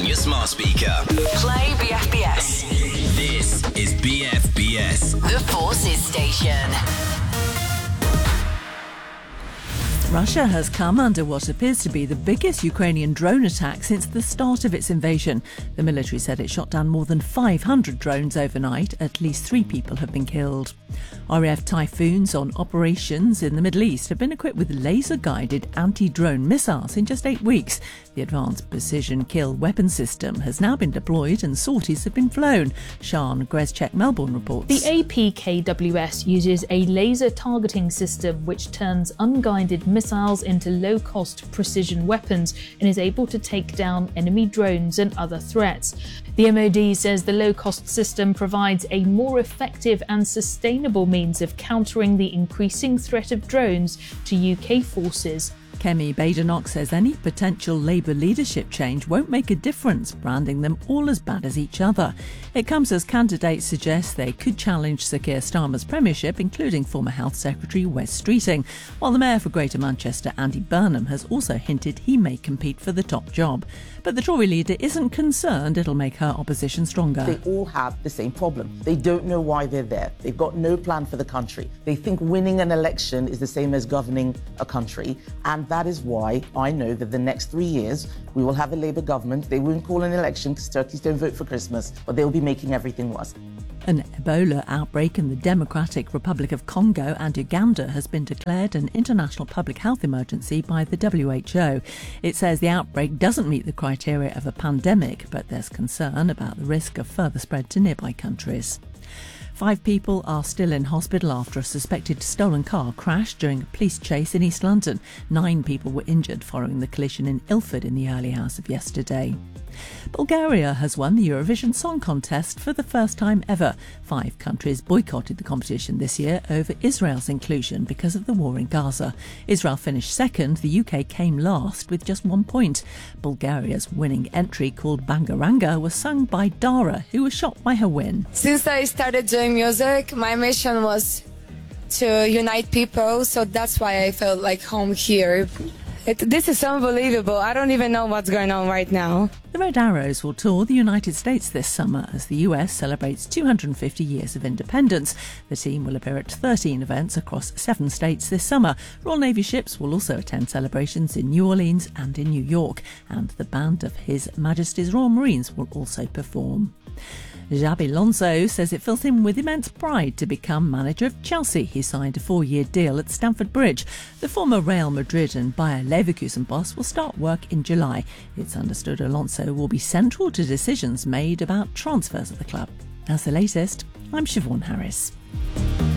on your smart speaker. Play BFBS. This is BFBS. The Forces Station. Russia has come under what appears to be the biggest Ukrainian drone attack since the start of its invasion. The military said it shot down more than 500 drones overnight. At least 3 people have been killed. RAF Typhoons on operations in the Middle East have been equipped with laser-guided anti-drone missiles in just 8 weeks. The Advanced Precision Kill Weapon System has now been deployed and sorties have been flown. Sian Grezchek, Melbourne reports. The APKWS uses a laser targeting system which turns unguided missiles into low-cost precision weapons and is able to take down enemy drones and other threats. The MOD says the low-cost system provides a more effective and sustainable means of countering the increasing threat of drones to UK forces. Kemi Badenoch says any potential Labour leadership change won't make a difference, branding them all as bad as each other. It comes as candidates suggest they could challenge Sir Keir Starmer's premiership, including former Health Secretary Wes Streeting, while the Mayor for Greater Manchester, Andy Burnham, has also hinted he may compete for the top job. But the Tory leader isn't concerned it'll make her opposition stronger. They all have the same problem. They don't know why they're there. They've got no plan for the country. They think winning an election is the same as governing a country. And that is why I know that the next 3 years we will have a Labour government. They won't call an election because turkeys don't vote for Christmas, but they'll be making everything worse. An Ebola outbreak in the Democratic Republic of Congo and Uganda has been declared an international public health emergency by the WHO. It says the outbreak doesn't meet the criteria of a pandemic, but there's concern about the risk of further spread to nearby countries. 5 people are still in hospital after a suspected stolen car crashed during a police chase in East London. 9 people were injured following the collision in Ilford in the early hours of yesterday. Bulgaria has won the Eurovision Song Contest for the first time ever. 5 countries boycotted the competition this year over Israel's inclusion because of the war in Gaza. Israel finished second, the UK came last with just 1 point. Bulgaria's winning entry, called Bangaranga, was sung by Dara, who was shocked by her win. Since I started doing music, my mission was to unite people, so that's why I felt like home here. This is unbelievable. I don't even know what's going on right now. The Red Arrows will tour the United States this summer as the US celebrates 250 years of independence. The team will appear at 13 events across 7 states this summer. Royal Navy ships will also attend celebrations in New Orleans and in New York, and the band of His Majesty's Royal Marines will also perform. Xabi Alonso says it fills him with immense pride to become manager of Chelsea. He signed a 4-year deal at Stamford Bridge. The former Real Madrid and Bayer Leverkusen boss will start work in July. It's understood Alonso will be central to decisions made about transfers at the club. That's the latest. I'm Siobhan Harris.